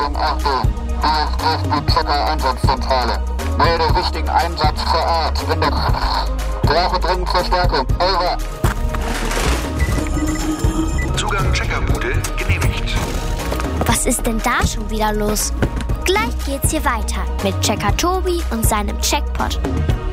Achtung, hier spricht die Checker-Einsatzzentrale. Melde wichtigen Einsatz vor Ort. Brauche dringend Verstärkung. Over. Zugang Checkerbude genehmigt. Was ist denn da schon wieder los? Gleich geht's hier weiter mit Checker Tobi und seinem Checkpot.